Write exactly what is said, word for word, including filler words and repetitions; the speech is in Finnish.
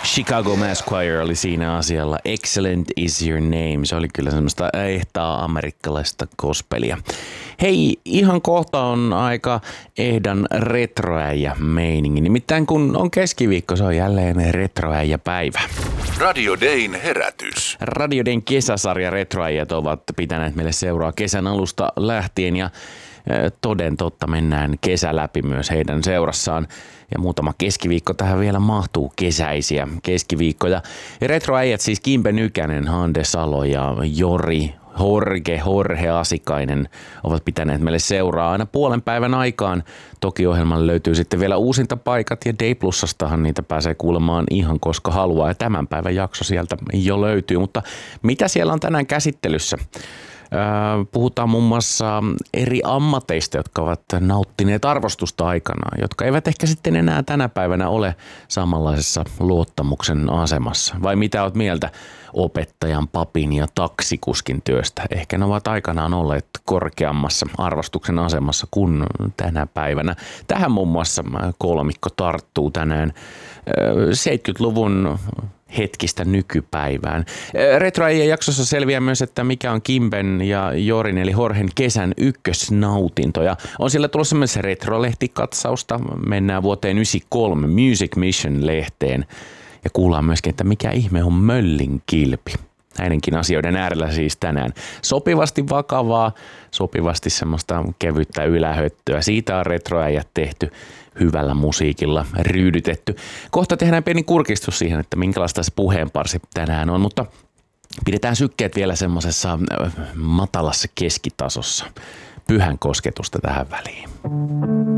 Chicago Mass Choir oli siinä asialla. Excellent is your name. Se oli kyllä semmoista ehtaa amerikkalaista gospelia. Hei, ihan kohta on aika ehdan retroäijä meiningi. Nimittäin kun on keskiviikko, se on jälleen retroäijä päivä. Radio Dayn herätys. Radio Dayn kesäsarja Retroäijät ovat pitäneet meille seuraa kesän alusta lähtien ja toden totta mennään kesä läpi myös heidän seurassaan. Ja muutama keskiviikko tähän vielä mahtuu kesäisiä keskiviikkoja. Ja Retroäijät siis Kimpe Nykänen, Hande Salo ja Jori Horge, Horhe Asikainen ovat pitäneet meille seuraa aina puolen päivän aikaan. Toki ohjelmalle löytyy sitten vielä uusinta paikat ja Day Plusastahan niitä pääsee kuulemaan ihan koska haluaa. Ja tämän päivän jakso sieltä jo löytyy, mutta mitä siellä on tänään käsittelyssä? Puhutaan muun muassa eri ammateista, jotka ovat nauttineet arvostusta aikanaan, jotka eivät ehkä sitten enää tänä päivänä ole samanlaisessa luottamuksen asemassa. Vai mitä olet mieltä opettajan, papin ja taksikuskin työstä? Ehkä ne ovat aikanaan olleet korkeammassa arvostuksen asemassa kuin tänä päivänä. Tähän muun muassa kolmikko tarttuu tänään seitsemänkymmentäluvun hetkistä nykypäivään. Retroäijän jaksossa selviää myös, että mikä on Kimben ja Jorin eli Horhen kesän ykkösnautinto. Ja on siellä tulossa myös retrolehtikkatsausta. Mennään vuoteen yhdeksänkymmentäkolme Music Mission-lehteen ja kuullaan myöskin, että mikä ihme on möllin kilpi. Näidenkin asioiden äärellä siis tänään. Sopivasti vakavaa, sopivasti semmoista kevyttä ylähöttöä. Siitä on retroäijät tehty, hyvällä musiikilla ryydytetty. Kohta tehdään pieni kurkistus siihen, että minkälaista se puheenparsi tänään on, mutta pidetään sykkeet vielä semmoisessa matalassa keskitasossa. Pyhän kosketusta tähän väliin.